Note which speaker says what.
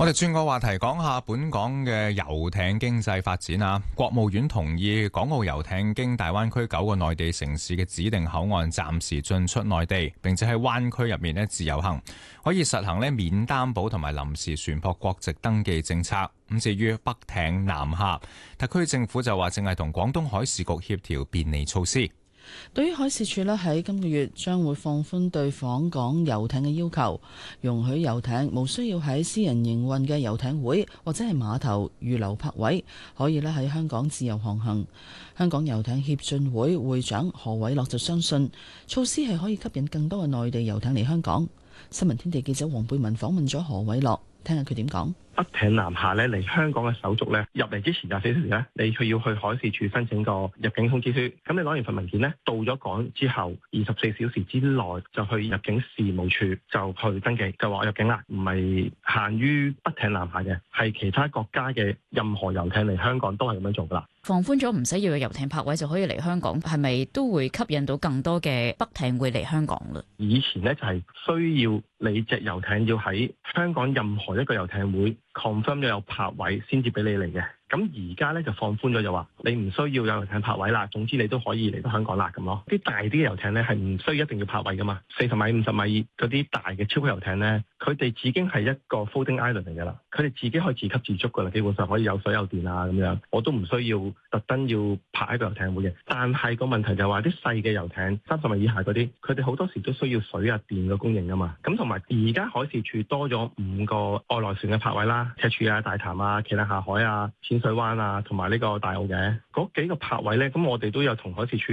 Speaker 1: 我哋轉個話題，講下本港嘅遊艇經濟發展啊。國務院同意港澳遊艇經大灣區9個內地城市嘅指定口岸暫時進出內地，並且喺灣區入面自由行，可以實行免擔保同埋臨時船舶國籍登記政策。咁至於北艇南下，特區政府就話正係同廣東海事局協調便利措施。
Speaker 2: 對於海事處咧喺今個月將會放寬對訪港遊艇嘅要求，容許遊艇無需要喺私人營運嘅遊艇會或者係碼頭預留泊位，可以咧喺香港自由航行。香港遊艇協進會會長何偉樂就相信措施係可以吸引更多嘅內地遊艇嚟香港。新聞天地記者黃貝文訪問咗何偉樂，聽下佢點講。
Speaker 3: 北艇南下咧嚟香港嘅手續咧，入嚟之前24小時咧，你佢要去海事處申請個入境通知書。咁你攞完份文件咧，到咗港之後24小時之內就去入境事務處就去登記，就話我入境啦，唔係限於北艇南下嘅，係其他國家嘅任何遊艇嚟香港都係咁樣做噶啦。
Speaker 4: 放寬咗唔使要嘅遊艇泊位就可以嚟香港，係咪都會吸引到更多嘅北艇會嚟香港嘞？
Speaker 3: 以前咧就係需要你隻遊艇要喺香港任何一個遊艇會 confirm 咗有泊位先至俾你嚟嘅。咁而家咧就放寬咗，就話你唔需要有遊艇泊位啦，總之你都可以嚟到香港啦咁咯。啲大啲嘅遊艇咧係唔需要一定要泊位噶嘛，40米、50米嗰啲大嘅超級遊艇咧，佢哋已經係一個 floating island 嚟噶啦，佢哋自己可以自給自足噶啦，基本上可以有水有電啊咁樣，我都唔需要特登要泊喺個遊艇會嘅。但係個問題就係話啲細嘅遊艇30米以下嗰啲，佢哋好多時都需要水啊電嘅供應噶嘛。咁同埋而家海事處多咗5個外來船嘅泊位啦，赤柱啊、大潭啊、旗艦下海啊、淺水灣啊，同埋呢個大澳嘅嗰幾個泊位咧，咁我哋都有同海事處